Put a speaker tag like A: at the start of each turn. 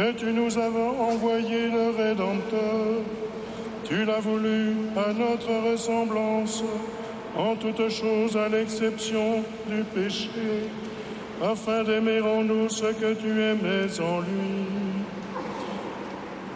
A: que tu nous as envoyé le Rédempteur. Tu l'as voulu à notre ressemblance, en toutes choses à l'exception du péché, afin d'aimer en nous ce que tu aimais en lui.